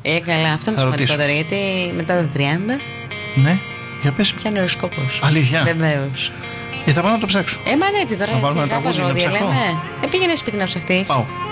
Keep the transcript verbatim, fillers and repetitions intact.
Ε, καλά, αυτό είναι το σημαντικότερο. Γιατί μετά τα τριάντα. Ναι, για πες. Πιάνει οροσκόπος. Αλήθεια. Βεβαίως. Ε, θα πάω να το ψάξω. Ε, μα ναι, τι τώρα. Να βάλουμε έτσι, ένα τραγούδι να ψαχτώ. λέμε. Ε, πήγαινε σπίτι να ψαχτείς. Πάω.